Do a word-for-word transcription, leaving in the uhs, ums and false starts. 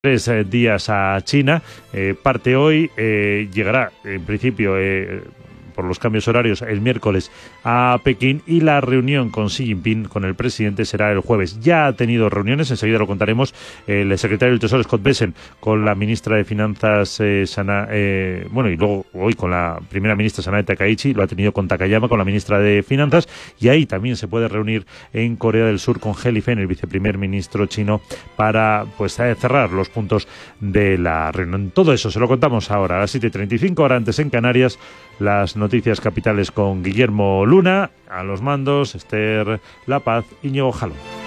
Tres eh, días a China, eh, parte hoy, eh, llegará en principio eh, por los cambios horarios el miércoles a Pekín y la reunión con Xi Jinping, con el presidente, será el jueves. Ya ha tenido reuniones, enseguida lo contaremos, el secretario del Tesoro Scott Bessent con la ministra de Finanzas, eh, Sana, eh, bueno, y luego hoy con la primera ministra Sanae Takaichi, lo ha tenido con Takayama, con la ministra de Finanzas, y ahí también se puede reunir en Corea del Sur con He Lifeng, el viceprimer ministro chino, para pues cerrar los puntos de la reunión. Todo eso se lo contamos ahora a las siete y treinta y cinco, ahora antes en Canarias, las noticias capitales con Guillermo Luna, a los mandos Esther La Paz, Íñigo Jalón.